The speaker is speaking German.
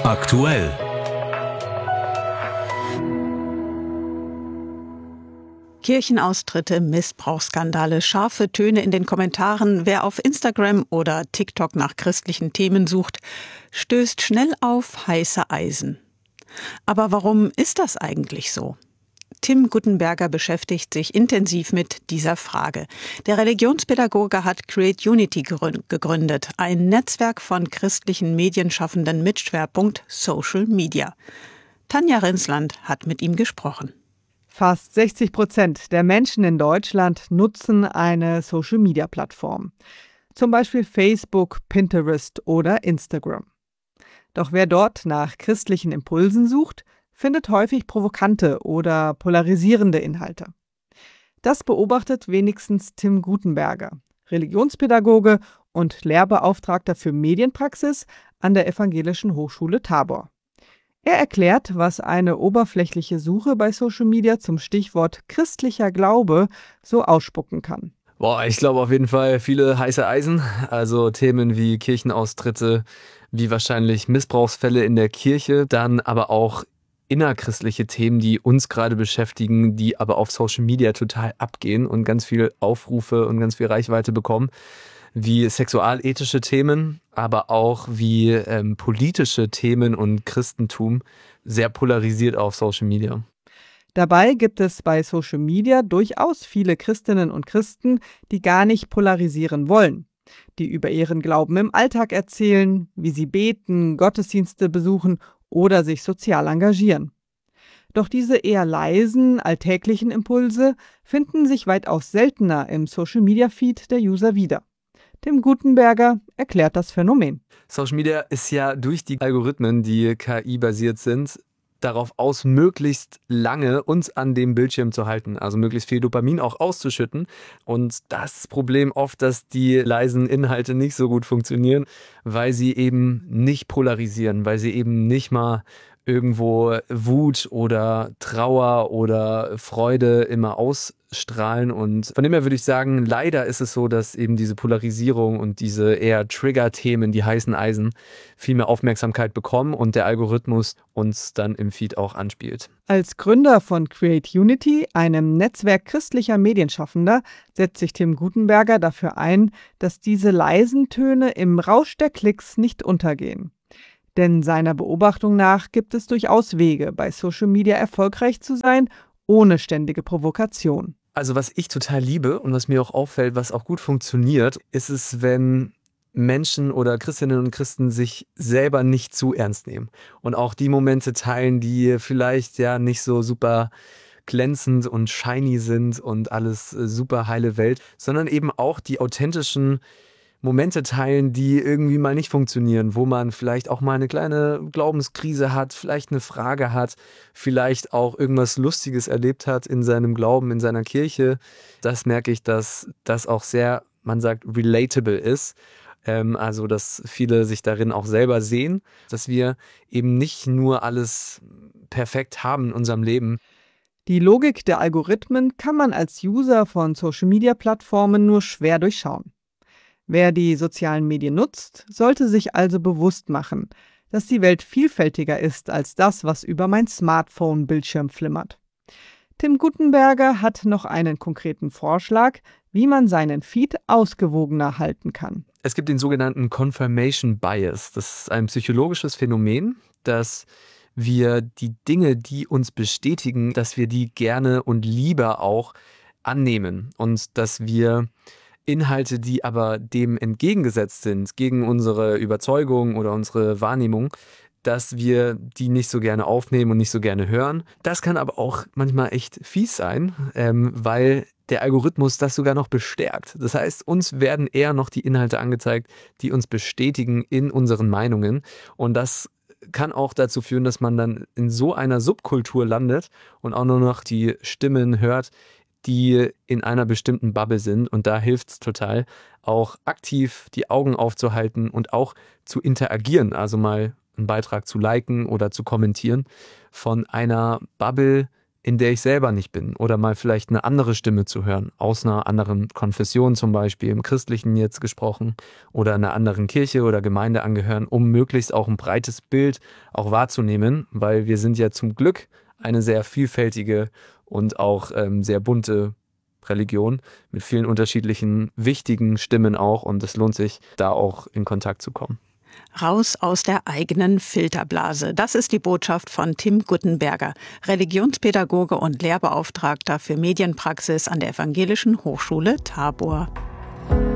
Aktuell. Kirchenaustritte, Missbrauchsskandale, scharfe Töne in den Kommentaren. Wer auf Instagram oder TikTok nach christlichen Themen sucht, stößt schnell auf heiße Eisen. Aber warum ist das eigentlich so? Tim Guttenberger beschäftigt sich intensiv mit dieser Frage. Der Religionspädagoge hat Create Unity gegründet, ein Netzwerk von christlichen Medienschaffenden mit Schwerpunkt Social Media. Tanja Rinsland hat mit ihm gesprochen. Fast 60% der Menschen in Deutschland nutzen eine Social-Media-Plattform. Zum Beispiel Facebook, Pinterest oder Instagram. Doch wer dort nach christlichen Impulsen sucht, findet häufig provokante oder polarisierende Inhalte. Das beobachtet wenigstens Tim Guttenberger, Religionspädagoge und Lehrbeauftragter für Medienpraxis an der Evangelischen Hochschule Tabor. Er erklärt, was eine oberflächliche Suche bei Social Media zum Stichwort christlicher Glaube so ausspucken kann. Ich glaube auf jeden Fall viele heiße Eisen, also Themen wie Kirchenaustritte, wie wahrscheinlich Missbrauchsfälle in der Kirche, dann aber auch innerchristliche Themen, die uns gerade beschäftigen, die aber auf Social Media total abgehen und ganz viel Aufrufe und ganz viel Reichweite bekommen, wie sexualethische Themen, aber auch wie politische Themen und Christentum, sehr polarisiert auf Social Media. Dabei gibt es bei Social Media durchaus viele Christinnen und Christen, die gar nicht polarisieren wollen, die über ihren Glauben im Alltag erzählen, wie sie beten, Gottesdienste besuchen oder sich sozial engagieren. Doch diese eher leisen, alltäglichen Impulse finden sich weitaus seltener im Social-Media-Feed der User wieder. Tim Guttenberger erklärt das Phänomen. Social Media ist ja durch die Algorithmen, die KI-basiert sind, darauf aus, möglichst lange uns an dem Bildschirm zu halten, also möglichst viel Dopamin auch auszuschütten. Und das Problem oft, dass die leisen Inhalte nicht so gut funktionieren, weil sie eben nicht polarisieren, weil sie eben nicht mal irgendwo Wut oder Trauer oder Freude immer ausstrahlen. Und von dem her würde ich sagen, leider ist es so, dass eben diese Polarisierung und diese eher Trigger-Themen, die heißen Eisen, viel mehr Aufmerksamkeit bekommen und der Algorithmus uns dann im Feed auch anspielt. Als Gründer von Create Unity, einem Netzwerk christlicher Medienschaffender, setzt sich Tim Guttenberger dafür ein, dass diese leisen Töne im Rausch der Klicks nicht untergehen. Denn seiner Beobachtung nach gibt es durchaus Wege, bei Social Media erfolgreich zu sein, ohne ständige Provokation. Also was ich total liebe und was mir auch auffällt, was auch gut funktioniert, ist es, wenn Menschen oder Christinnen und Christen sich selber nicht zu ernst nehmen und auch die Momente teilen, die vielleicht ja nicht so super glänzend und shiny sind und alles super heile Welt, sondern eben auch die authentischen Momente teilen, die irgendwie mal nicht funktionieren, wo man vielleicht auch mal eine kleine Glaubenskrise hat, vielleicht eine Frage hat, vielleicht auch irgendwas Lustiges erlebt hat in seinem Glauben, in seiner Kirche. Das merke ich, dass das auch sehr, man sagt, relatable ist. Also, dass viele sich darin auch selber sehen, dass wir eben nicht nur alles perfekt haben in unserem Leben. Die Logik der Algorithmen kann man als User von Social-Media-Plattformen nur schwer durchschauen. Wer die sozialen Medien nutzt, sollte sich also bewusst machen, dass die Welt vielfältiger ist als das, was über mein Smartphone-Bildschirm flimmert. Tim Guttenberger hat noch einen konkreten Vorschlag, wie man seinen Feed ausgewogener halten kann. Es gibt den sogenannten Confirmation Bias. Das ist ein psychologisches Phänomen, dass wir die Dinge, die uns bestätigen, dass wir die gerne und lieber auch annehmen und dass wir Inhalte, die aber dem entgegengesetzt sind, gegen unsere Überzeugung oder unsere Wahrnehmung, dass wir die nicht so gerne aufnehmen und nicht so gerne hören. Das kann aber auch manchmal echt fies sein, weil der Algorithmus das sogar noch bestärkt. Das heißt, uns werden eher noch die Inhalte angezeigt, die uns bestätigen in unseren Meinungen. Und das kann auch dazu führen, dass man dann in so einer Subkultur landet und auch nur noch die Stimmen hört, die in einer bestimmten Bubble sind. Und da hilft es total, auch aktiv die Augen aufzuhalten und auch zu interagieren, also mal einen Beitrag zu liken oder zu kommentieren von einer Bubble, in der ich selber nicht bin oder mal vielleicht eine andere Stimme zu hören, aus einer anderen Konfession zum Beispiel, im Christlichen jetzt gesprochen, oder einer anderen Kirche oder Gemeinde angehören, um möglichst auch ein breites Bild auch wahrzunehmen, weil wir sind ja zum Glück eine sehr vielfältige und auch sehr bunte Religion mit vielen unterschiedlichen wichtigen Stimmen auch, und es lohnt sich, da auch in Kontakt zu kommen. Raus aus der eigenen Filterblase. Das ist die Botschaft von Tim Guttenberger, Religionspädagoge und Lehrbeauftragter für Medienpraxis an der Evangelischen Hochschule Tabor.